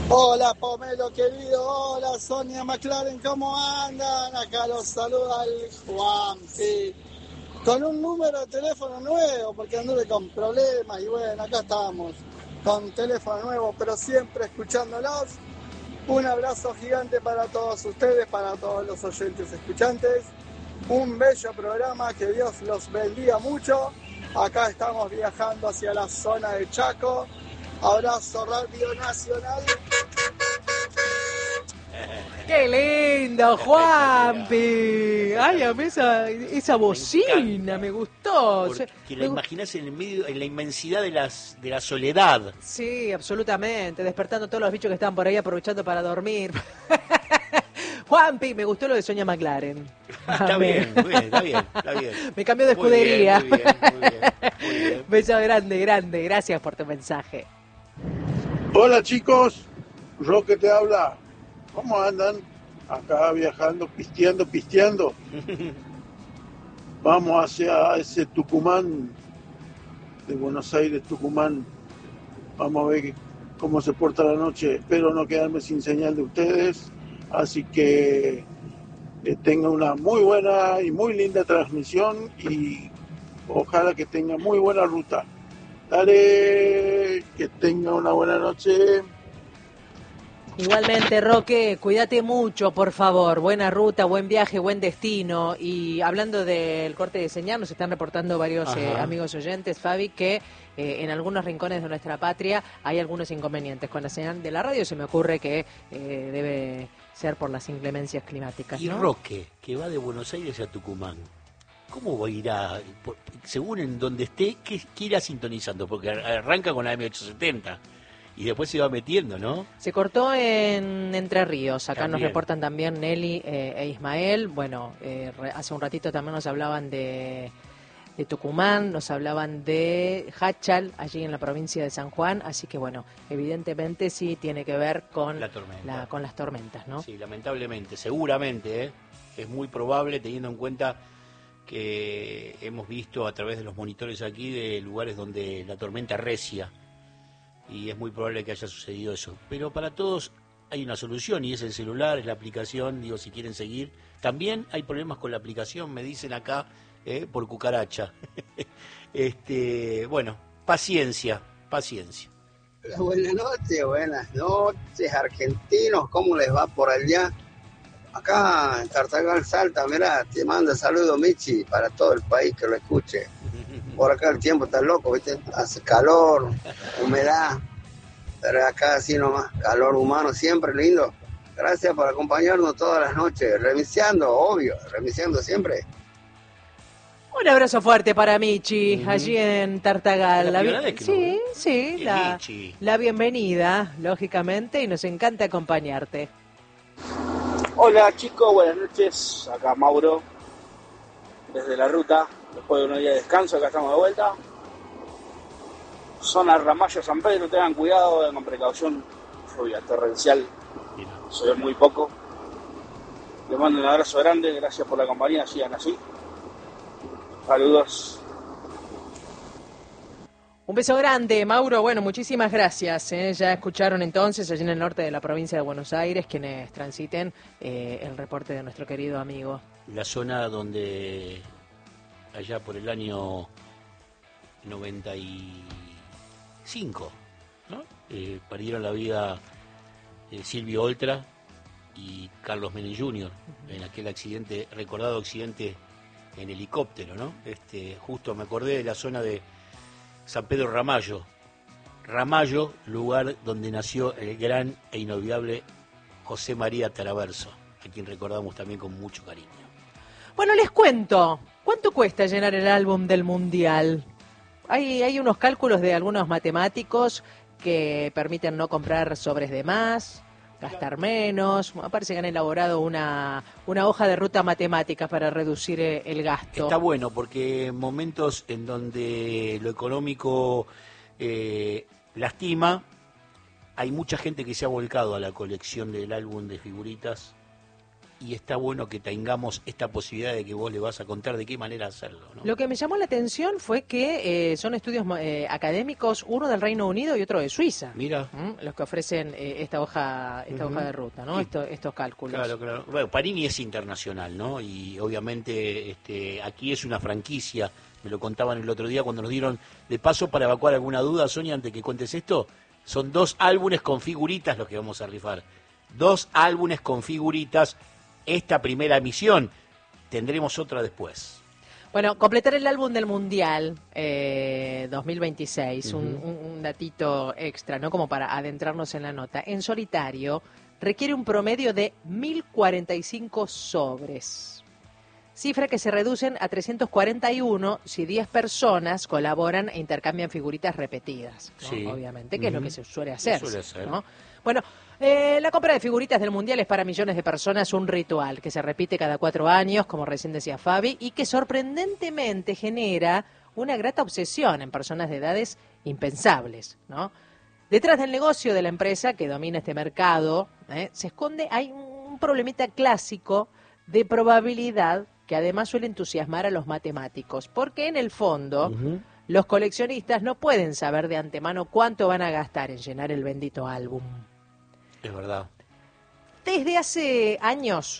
Hola Pomelo querido, hola Sonia McLaren, ¿cómo andan? Acá los saluda el Juan, sí. Con un número de teléfono nuevo, porque anduve con problemas y bueno, acá estamos, con teléfono nuevo, pero siempre escuchándolos. Un abrazo gigante para todos ustedes, para todos los oyentes escuchantes. Un bello programa, que Dios los bendiga mucho. Acá estamos viajando hacia la zona de Chaco. Abrazo Radio Nacional. ¡Qué lindo, Juanpi! Ay, a mí esa bocina me gustó. Porque la imaginás en el medio, en la inmensidad de la soledad. Sí, absolutamente. Despertando todos los bichos que estaban por ahí aprovechando para dormir. Juanpi, me gustó lo de Sonia McLaren. Está bien, muy bien, está bien, está bien. Me cambió de escudería. Muy bien, muy bien, muy bien. Beso grande, grande. Gracias por tu mensaje. Hola chicos, Roque te habla. ¿Cómo andan? Acá viajando, pisteando. Vamos hacia ese Tucumán, de Buenos Aires, Tucumán. Vamos a ver cómo se porta la noche. Espero no quedarme sin señal de ustedes. Así que tengan una muy buena y muy linda transmisión y ojalá que tengan muy buena ruta. Dale, que tengan una buena noche. Igualmente, Roque, cuídate mucho, por favor. Buena ruta, buen viaje, buen destino. Y hablando del corte de señal, nos están reportando varios amigos oyentes, Fabi, que en algunos rincones de nuestra patria hay algunos inconvenientes con la señal de la radio. Se me ocurre que debe ser por las inclemencias climáticas, Y ¿no? Roque, que va de Buenos Aires a Tucumán, ¿cómo va a ir según en donde esté, qué irá sintonizando? Porque arranca con la M870 y después se va metiendo, ¿no? Se cortó en Entre Ríos. Acá También. nos reportan también Nelly e Ismael. Bueno, hace un ratito también nos hablaban de Tucumán, nos hablaban de Hachal, allí en la provincia de San Juan. Así que, bueno, evidentemente sí tiene que ver con La tormenta. con las tormentas, ¿no? Sí, lamentablemente, seguramente, es muy probable, teniendo en cuenta que hemos visto a través de los monitores aquí de lugares donde la tormenta recia, y es muy probable que haya sucedido eso. Pero para todos hay una solución, y es el celular, es la aplicación, digo, si quieren seguir. También hay problemas con la aplicación, me dicen acá, por cucaracha. Bueno, paciencia. Buenas noches, argentinos, ¿cómo les va por allá? Acá en Tartagal, Salta, mirá, te manda saludo Michi para todo el país que lo escuche. Por acá el tiempo está loco, ¿viste? Hace calor, humedad, pero acá así nomás, calor humano siempre lindo. Gracias por acompañarnos todas las noches, remisiando siempre. Un abrazo fuerte para Michi, allí en Tartagal. La primera vez que Sí, Michi. la bienvenida, lógicamente, y nos encanta acompañarte. Hola chicos, buenas noches, acá Mauro, desde la ruta, después de unos días de descanso, acá estamos de vuelta. Zona Ramallo, San Pedro, tengan cuidado, con precaución, lluvia torrencial, se ve muy poco. Les mando un abrazo grande, gracias por la compañía, sigan así. Saludos. Un beso grande, Mauro. Bueno, muchísimas gracias. Ya escucharon entonces, allí en el norte de la provincia de Buenos Aires, quienes transiten el reporte de nuestro querido amigo. La zona donde allá por el año 95, ¿no? Perdieron la vida Silvio Oltra y Carlos Menem Jr. en aquel accidente, recordado accidente en helicóptero, ¿no? Justo me acordé de la zona de San Pedro Ramallo, lugar donde nació el gran e inolvidable José María Taraverso, a quien recordamos también con mucho cariño. Bueno, les cuento, ¿cuánto cuesta llenar el álbum del Mundial? Hay unos cálculos de algunos matemáticos que permiten no comprar sobres de más, gastar menos. Parece que han elaborado una hoja de ruta matemática para reducir el gasto. Está bueno porque en momentos en donde lo económico lastima, hay mucha gente que se ha volcado a la colección del álbum de figuritas y está bueno que tengamos esta posibilidad de que vos le vas a contar de qué manera hacerlo, ¿no? Lo que me llamó la atención fue que son estudios académicos, uno del Reino Unido y otro de Suiza. Mira. Los que ofrecen esta hoja de ruta, ¿no? Sí. Estos cálculos. Claro. Bueno, Panini es internacional, ¿no? Y obviamente aquí es una franquicia. Me lo contaban el otro día cuando nos dieron de paso para evacuar alguna duda, Sonia, antes que cuentes esto. Son 2 álbumes con figuritas los que vamos a rifar. 2 álbumes con figuritas. Esta primera emisión, tendremos otra después. Bueno, completar el álbum del Mundial 2026, un datito extra, ¿no? Como para adentrarnos en la nota. En solitario requiere un promedio de 1.045 sobres. Cifra que se reducen a 341 si 10 personas colaboran e intercambian figuritas repetidas, ¿no? Sí. Obviamente, que es lo que se suele hacer. ¿No? Bueno, la compra de figuritas del Mundial es para millones de personas un ritual que se repite cada 4 años, como recién decía Fabi, y que sorprendentemente genera una grata obsesión en personas de edades impensables, ¿no? Detrás del negocio de la empresa que domina este mercado, se esconde, hay un problemita clásico de probabilidad que además suele entusiasmar a los matemáticos, porque en el fondo los coleccionistas no pueden saber de antemano cuánto van a gastar en llenar el bendito álbum. Es verdad. Desde hace años,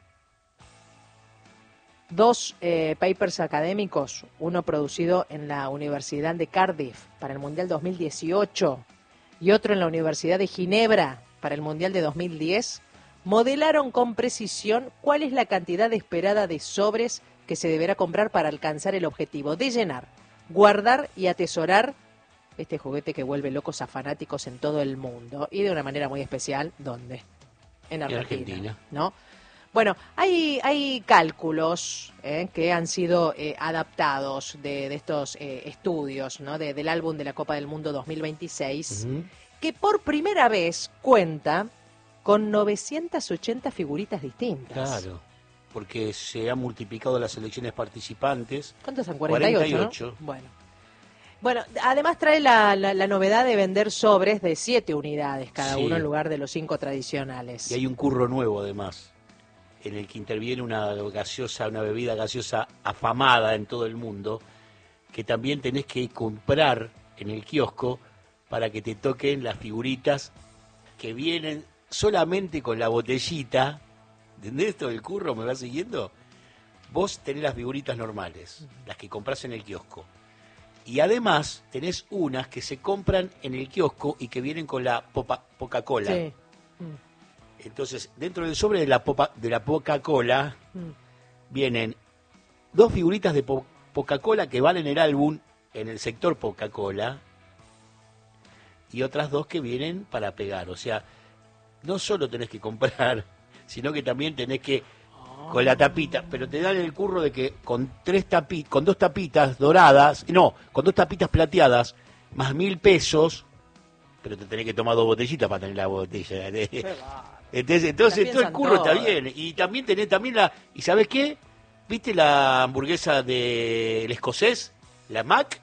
2 papers académicos, uno producido en la Universidad de Cardiff para el Mundial 2018 y otro en la Universidad de Ginebra para el Mundial de 2010, modelaron con precisión cuál es la cantidad esperada de sobres que se deberá comprar para alcanzar el objetivo de llenar, guardar y atesorar este juguete que vuelve locos a fanáticos en todo el mundo y de una manera muy especial, ¿dónde? En Argentina, ¿no? Bueno, hay cálculos que han sido adaptados de estos estudios, ¿no? Del álbum de la Copa del Mundo 2026, que por primera vez cuenta con 980 figuritas distintas. Claro, porque se han multiplicado las selecciones participantes. ¿Cuántos son? 48. ¿No? Bueno, además trae la novedad de vender sobres de 7 unidades cada uno en lugar de los 5 tradicionales. Y hay un curro nuevo además, en el que interviene una bebida gaseosa afamada en todo el mundo, que también tenés que comprar en el kiosco para que te toquen las figuritas que vienen solamente con la botellita. ¿Entendés esto del curro? ¿Me vas siguiendo? Vos tenés las figuritas normales, las que compras en el kiosco. Y además tenés unas que se compran en el kiosco y que vienen con la Coca-Cola. Sí. Entonces, dentro del sobre de la Coca-Cola vienen 2 figuritas de Coca-Cola que van en el álbum, en el sector Coca-Cola, y otras 2 que vienen para pegar. O sea, no solo tenés que comprar, sino que también tenés que, con la tapita, pero te dan el curro de que con 2 tapitas doradas, con 2 tapitas plateadas, más 1.000 pesos, pero te tenés que tomar 2 botellitas para tener la botella. Entonces todo el curro está bien. Y también tenés ¿y sabés qué? ¿Viste la hamburguesa del escocés? La Mac.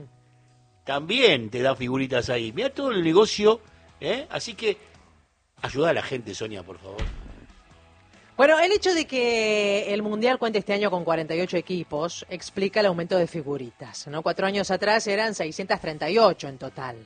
También te dan figuritas ahí. Mirá todo el negocio, así que ayuda a la gente, Sonia, por favor. Bueno, el hecho de que el Mundial cuente este año con 48 equipos explica el aumento de figuritas, ¿no? 4 años atrás eran 638 en total.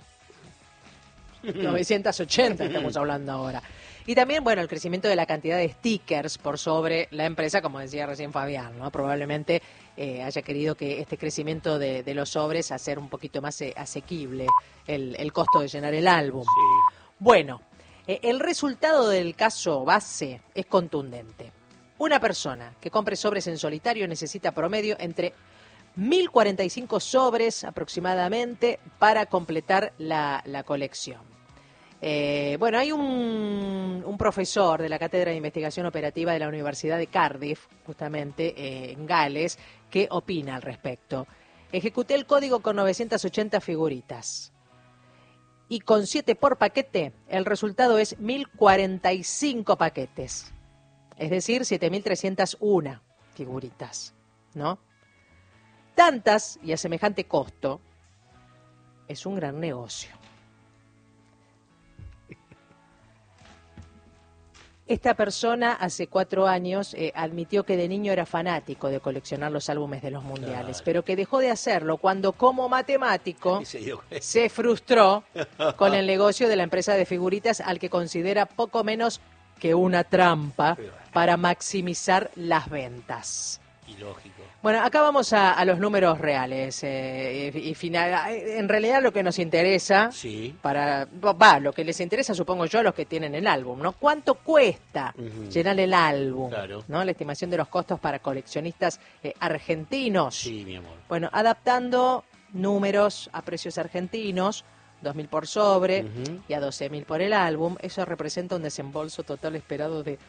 980 estamos hablando ahora. Y también, bueno, el crecimiento de la cantidad de stickers por sobre la empresa, como decía recién Fabián, ¿no? Probablemente haya querido que este crecimiento de los sobres hacer un poquito más asequible el costo de llenar el álbum. Sí. Bueno, el resultado del caso base es contundente. Una persona que compre sobres en solitario necesita promedio entre 1.045 sobres aproximadamente para completar la colección. Bueno, hay un profesor de la Cátedra de Investigación Operativa de la Universidad de Cardiff, justamente en Gales, que opina al respecto. Ejecuté el código con 980 figuritas. Y con 7 por paquete, el resultado es 1.045 paquetes. Es decir, 7.301 figuritas, ¿no? Tantas y a semejante costo, es un gran negocio. Esta persona hace 4 años admitió que de niño era fanático de coleccionar los álbumes de los mundiales, pero que dejó de hacerlo cuando como matemático se frustró con el negocio de la empresa de figuritas al que considera poco menos que una trampa para maximizar las ventas. Ilógico. Bueno, acá vamos a los números reales y final. En realidad lo que nos interesa, lo que les interesa, supongo yo, a los que tienen el álbum, ¿no? ¿Cuánto cuesta llenar el álbum? Claro. ¿No? La estimación de los costos para coleccionistas argentinos. Sí, mi amor. Bueno, adaptando números a precios argentinos, 2.000 por sobre y a 12.000 por el álbum, eso representa un desembolso total esperado de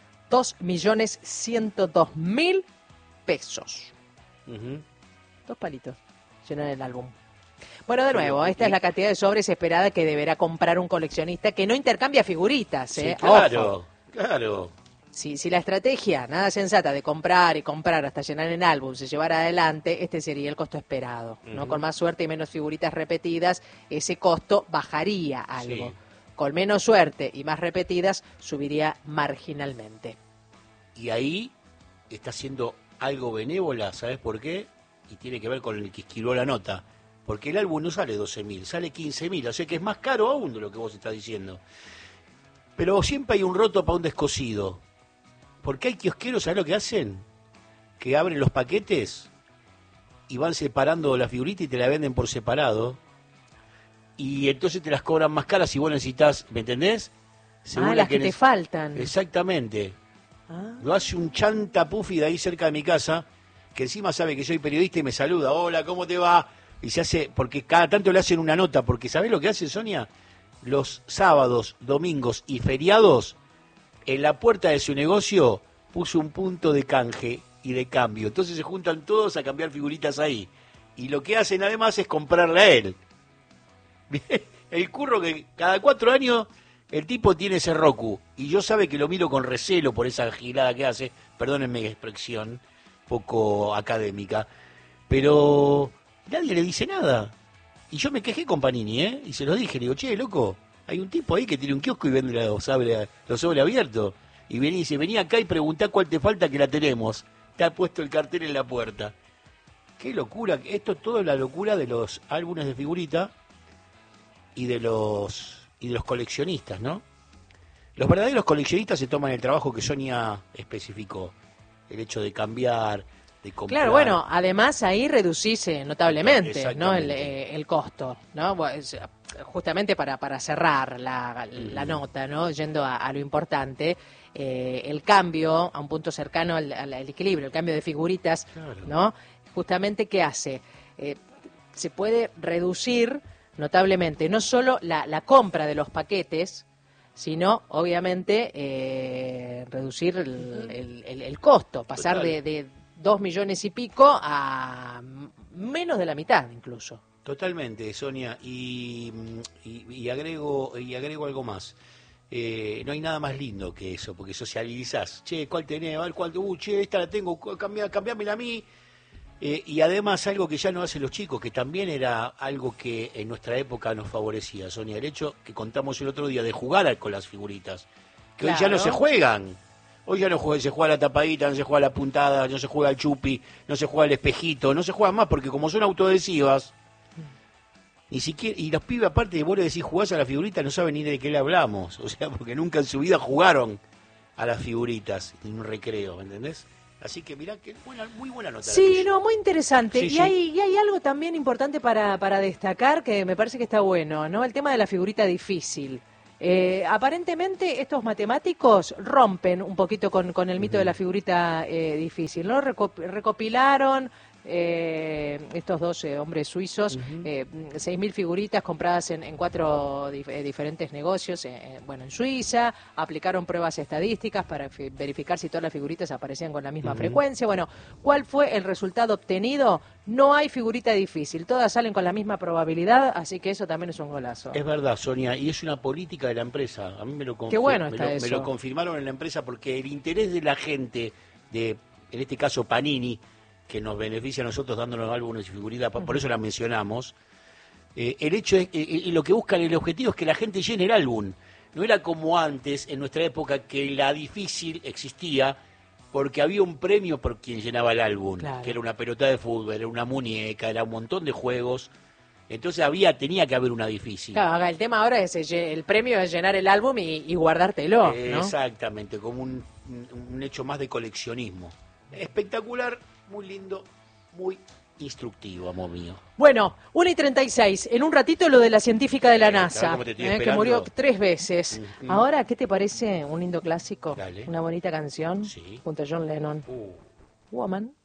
2.102.000 pesos. 2 palitos llenar el álbum. Bueno, de nuevo, esta es la cantidad de sobres esperada que deberá comprar un coleccionista que no intercambia figuritas. Sí, claro, Ojo. claro. Si la estrategia nada sensata de comprar y comprar hasta llenar el álbum se llevara adelante, este sería el costo esperado. ¿No? Con más suerte y menos figuritas repetidas, ese costo bajaría algo. Sí. Con menos suerte y más repetidas, subiría marginalmente. Y ahí está haciendo algo benévola, ¿sabes por qué? Y tiene que ver con el que esquivó la nota. Porque el álbum no sale 12.000, sale 15.000, o sea que es más caro aún de lo que vos estás diciendo. Pero siempre hay un roto para un descosido. Porque hay kiosqueros, ¿sabes lo que hacen? Que abren los paquetes y van separando la figurita y te la venden por separado. Y entonces te las cobran más caras si vos necesitas, ¿me entendés? Según las que te faltan. Exactamente. Lo hace un chanta pufi de ahí cerca de mi casa, que encima sabe que soy periodista y me saluda. Hola, ¿cómo te va? Y se hace, porque cada tanto le hacen una nota, porque ¿sabés lo que hace, Sonia? Los sábados, domingos y feriados, en la puerta de su negocio puso un punto de canje y de cambio. Entonces se juntan todos a cambiar figuritas ahí. Y lo que hacen además es comprarle a él. El curro que cada 4 años... El tipo tiene ese Roku, y yo sabe que lo miro con recelo por esa gilada que hace, perdónenme la expresión, poco académica, pero nadie le dice nada. Y yo me quejé con Panini, y se lo dije, le digo, che, loco, hay un tipo ahí que tiene un kiosco y vende los sobres abiertos. Y viene y dice, vení acá y preguntá cuál te falta que la tenemos. Te ha puesto el cartel en la puerta. Qué locura, esto es todo la locura de los álbumes de figurita y de los coleccionistas, ¿no? Los verdaderos coleccionistas se toman el trabajo que Sonia especificó, el hecho de cambiar, de comprar. Claro, bueno, además ahí reducirse notablemente, ¿no? El costo, ¿no? Justamente para cerrar la nota, ¿no? Yendo a lo importante, el cambio a un punto cercano al equilibrio, el cambio de figuritas, claro, ¿no? Justamente, ¿qué hace? Se puede reducir notablemente no solo la compra de los paquetes, sino obviamente reducir el costo, pasar de 2 millones y pico a menos de la mitad incluso. Totalmente, Sonia, y agrego algo más. No hay nada más lindo que eso, porque socializás. Che, ¿cuál tenés? A ver, ¿cuál? Che, esta la tengo, cambiámela a mí. Y además algo que ya no hacen los chicos, que también era algo que en nuestra época nos favorecía, Sonia, el hecho que contamos el otro día de jugar con las figuritas, que claro, hoy ya no se juegan. Hoy ya no se juega la tapadita, no se juega la puntada, no se juega el chupi, no se juega el espejito, no se juega más porque como son autoadhesivas, ni siquiera, y los pibes aparte de vos le decís jugás a la figurita no saben ni de qué le hablamos, o sea, porque nunca en su vida jugaron a las figuritas en un recreo, ¿me entendés? Así que mirá, que muy buena nota. Sí, no, muy interesante. Sí, y hay algo también importante para destacar que me parece que está bueno, ¿no? El tema de la figurita difícil. Aparentemente estos matemáticos rompen un poquito con el mito de la figurita difícil, ¿no? Recopilaron estos 12 hombres suizos, 6.000 figuritas compradas en 4 diferentes negocios, en Suiza, aplicaron pruebas estadísticas para verificar si todas las figuritas aparecían con la misma frecuencia. Bueno, ¿cuál fue el resultado obtenido? No hay figurita difícil, todas salen con la misma probabilidad, así que eso también es un golazo. Es verdad, Sonia, y es una política de la empresa. A mí me lo confirmaron en la empresa porque el interés de la gente, en este caso Panini, que nos beneficia a nosotros dándonos álbumes y figuritas, por eso la mencionamos. El hecho es, y lo que buscan, el objetivo es que la gente llene el álbum. no era como antes, en nuestra época, que la difícil existía porque había un premio por quien llenaba el álbum, Claro. que era una pelota de fútbol, era una muñeca, era un montón de juegos. Entonces tenía que haber una difícil. Claro, el tema ahora es el premio es llenar el álbum y guardártelo, ¿no? Exactamente, como un hecho más de coleccionismo. Espectacular, muy lindo, muy instructivo, amor mío. Bueno, 1:36. En un ratito lo de la científica de la NASA, cómo te estoy que esperando. murió 3 veces. Ahora, ¿qué te parece un lindo clásico? Dale. Una bonita canción Sí. junto a John Lennon. Woman.